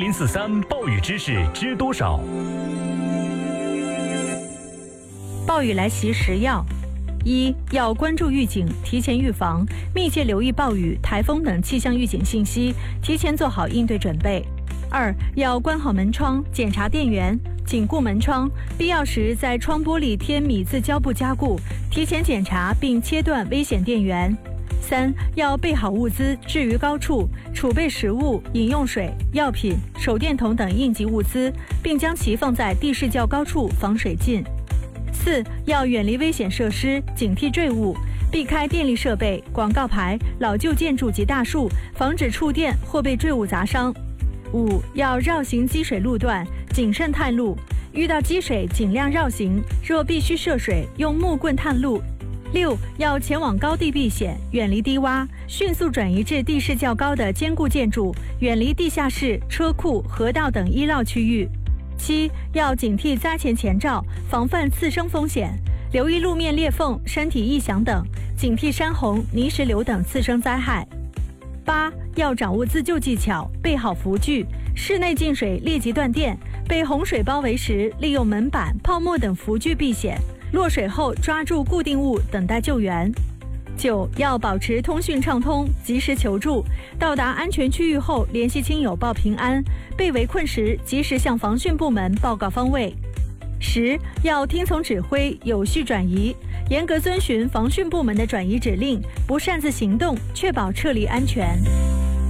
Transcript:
1043暴雨知识知多少？ 暴雨来袭时要：1. 要关注预警，提前预防，密切留意暴雨、台风等气象预警信息，提前做好应对准备。2. 要关好门窗，检查电源，紧固门窗，必要时在窗玻璃贴米字胶布加固，提前检查并切断危险电源。3. 要备好物资，置于高处，储备食物、饮用水、药品、手电筒等应急物资，并将其放在地势较高处，防水浸。4. 要远离危险设施，警惕坠物，避开电力设备、广告牌、老旧建筑及大树，防止触电或被坠物砸伤。5. 要绕行积水路段，谨慎探路，遇到积水尽量绕行，若必须涉水，用木棍探路。6. 要前往高地避险，远离低洼，迅速转移至地势较高的坚固建筑，远离地下室、车库、河道等依绕区域。7. 要警惕灾前前兆，防范次生风险，留意路面裂缝、山体异响等，警惕山洪、泥石流等次生灾害。8. 要掌握自救技巧，备好浮具，室内进水立即断电，被洪水包围时，利用门板、泡沫等浮具避险，落水后抓住固定物等待救援。9. 要保持通讯畅通，及时求助，到达安全区域后联系亲友报平安，被围困时及时向防汛部门报告方位。10. 要听从指挥，有序转移，严格遵循防汛部门的转移指令，不擅自行动，确保撤离安全。